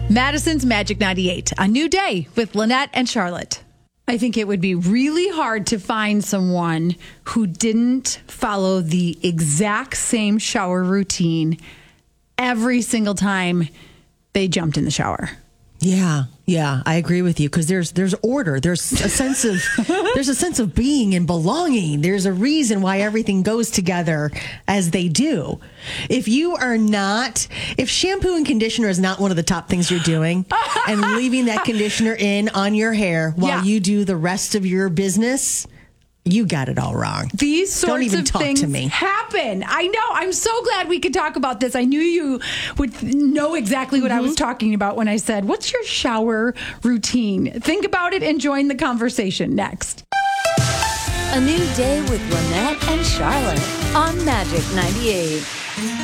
Madison's Magic 98, a new day with Lynette and Charlotte. I think it would be really hard to find someone who didn't follow the exact same shower routine every single time they jumped in the shower. Yeah, I agree with you because there's order. There's a sense of being and belonging. There's a reason why everything goes together as they do. If shampoo and conditioner is not one of the top things you're doing, and leaving that conditioner in on your hair while you do the rest of your business, you got it all wrong. These sorts of things to me. happen. I know. I'm so glad we could talk about this. I knew you would know exactly what I was talking about when I said, what's your shower routine? Think about it and join the conversation next. A new day with Lynette and Charlotte on Magic 98.